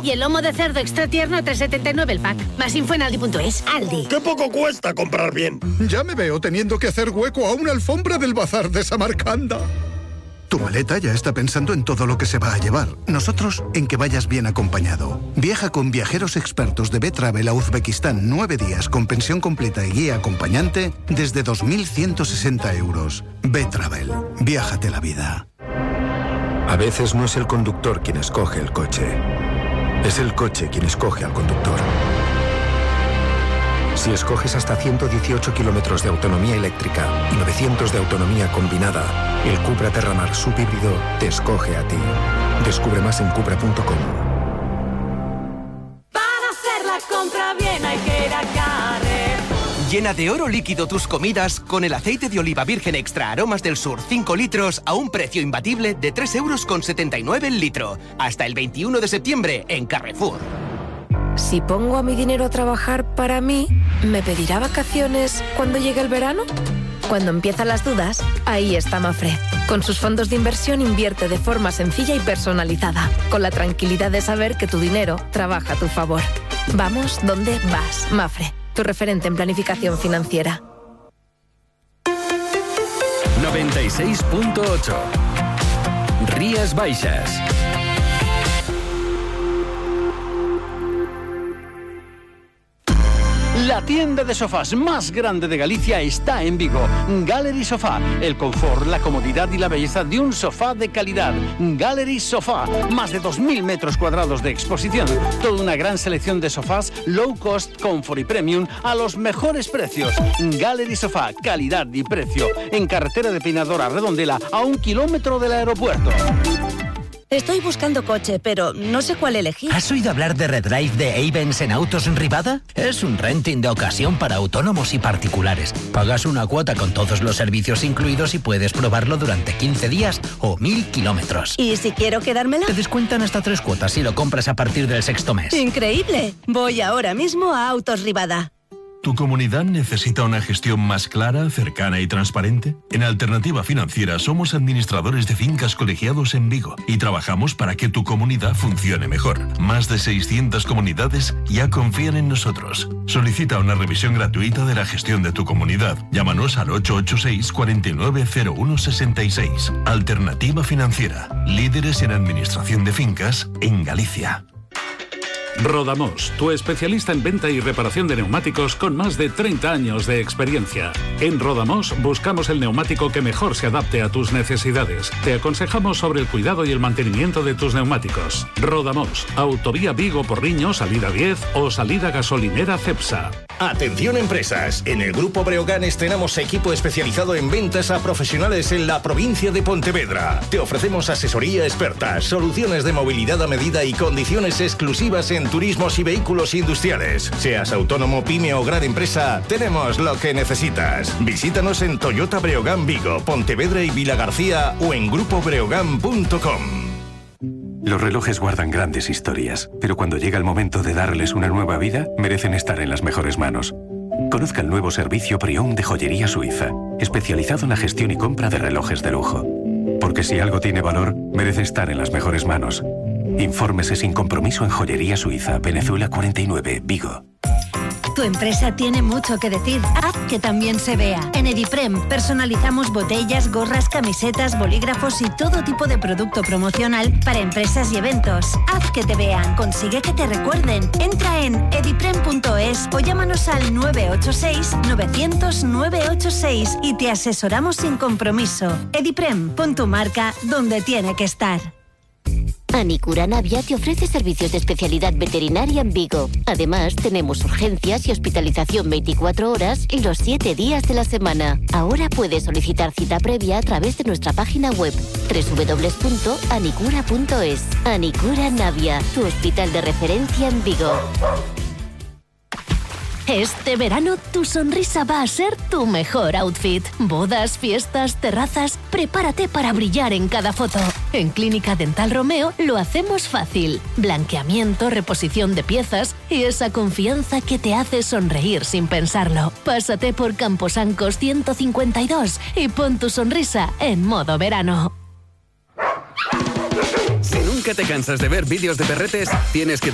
Y el lomo de cerdo extra tierno a 3,79 el pack. Más info en Aldi.es. Aldi. ¡Qué poco cuesta comprar bien! Ya me veo teniendo que hacer hueco a una alfombra del bazar de Samarcanda. Tu maleta ya está pensando en todo lo que se va a llevar. Nosotros en que vayas bien acompañado. Viaja con viajeros expertos de B-Travel a Uzbekistán 9 días con pensión completa y guía acompañante desde 2.160 euros. B-Travel. Viájate la vida. A veces no es el conductor quien escoge el coche. Es el coche quien escoge al conductor. Si escoges hasta 118 kilómetros de autonomía eléctrica y 900 de autonomía combinada, el Cupra Terramar subhíbrido te escoge a ti. Descubre más en cupra.com. Para hacer la compra bien hay que ir a Carrefour. Llena de oro líquido tus comidas con el aceite de oliva virgen extra Aromas del Sur 5 litros a un precio imbatible de 3,79 € el litro. Hasta el 21 de septiembre en Carrefour. Si pongo a mi dinero a trabajar para mí, ¿me pedirá vacaciones cuando llegue el verano? Cuando empiezan las dudas, ahí está Mafre. Con sus fondos de inversión invierte de forma sencilla y personalizada, con la tranquilidad de saber que tu dinero trabaja a tu favor. Vamos donde vas, Mafre, tu referente en planificación financiera. 96.8 Rías Baixas. La tienda de sofás más grande de Galicia está en Vigo. Gallery Sofá. El confort, la comodidad y la belleza de un sofá de calidad. Gallery Sofá. Más de 2.000 metros cuadrados de exposición. Toda una gran selección de sofás low cost, comfort y premium a los mejores precios. Gallery Sofá. Calidad y precio. En carretera de Peinadora Redondela a 1 kilómetro del aeropuerto. Estoy buscando coche, pero no sé cuál elegir. ¿Has oído hablar de Redrive de Avens en Autos en Rivada? Es un renting de ocasión para autónomos y particulares. Pagas una cuota con todos los servicios incluidos y puedes probarlo durante 15 días o 1.000 kilómetros. ¿Y si quiero quedármela? Te descuentan hasta 3 cuotas si lo compras a partir del 6º mes. ¡Increíble! Voy ahora mismo a Autos Rivada. ¿Tu comunidad necesita una gestión más clara, cercana y transparente? En Alternativa Financiera somos administradores de fincas colegiados en Vigo y trabajamos para que tu comunidad funcione mejor. Más de 600 comunidades ya confían en nosotros. Solicita una revisión gratuita de la gestión de tu comunidad. Llámanos al 886 490166. Alternativa Financiera. Líderes en administración de fincas en Galicia. Rodamos, tu especialista en venta y reparación de neumáticos con más de 30 años de experiencia. En Rodamos buscamos el neumático que mejor se adapte a tus necesidades. Te aconsejamos sobre el cuidado y el mantenimiento de tus neumáticos. Rodamos, Autovía Vigo Porriño, salida 10 o salida gasolinera Cepsa. Atención empresas, en el Grupo Breogán estrenamos equipo especializado en ventas a profesionales en la provincia de Pontevedra. Te ofrecemos asesoría experta, soluciones de movilidad a medida y condiciones exclusivas en turismos y vehículos industriales. Seas autónomo, pyme o gran empresa, tenemos lo que necesitas. Visítanos en Toyota Breogán Vigo, Pontevedra y Vilagarcía o en grupobreogán.com. Los relojes guardan grandes historias, pero cuando llega el momento de darles una nueva vida, merecen estar en las mejores manos. Conozca el nuevo servicio Pre-Owned de Joyería Suiza, especializado en la gestión y compra de relojes de lujo. Porque si algo tiene valor, merece estar en las mejores manos. Infórmese sin compromiso en Joyería Suiza, Venezuela 49, Vigo. Tu empresa tiene mucho que decir. Haz que también se vea. En Ediprem personalizamos botellas, gorras, camisetas, bolígrafos y todo tipo de producto promocional para empresas y eventos. Haz que te vean. Consigue que te recuerden. Entra en ediprem.es o llámanos al 986 900 986 y te asesoramos sin compromiso. Ediprem, pon tu marca donde tiene que estar. Anicura Navia te ofrece servicios de especialidad veterinaria en Vigo. Además, tenemos urgencias y hospitalización 24 horas y los 7 días de la semana. Ahora puedes solicitar cita previa a través de nuestra página web www.anicura.es. Anicura Navia, tu hospital de referencia en Vigo. Este verano tu sonrisa va a ser tu mejor outfit. Bodas, fiestas, terrazas, prepárate para brillar en cada foto. En Clínica Dental Romeo lo hacemos fácil. Blanqueamiento, reposición de piezas y esa confianza que te hace sonreír sin pensarlo. Pásate por Camposancos 152 y pon tu sonrisa en modo verano. Si nunca te cansas de ver vídeos de perretes, tienes que